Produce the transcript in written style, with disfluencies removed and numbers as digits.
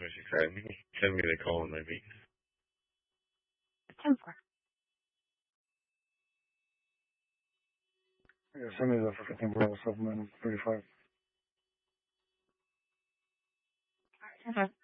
what she said. Send me the colon, maybe. 10-4. Yeah, send me the 15 supplement 35. Alright, 10-5.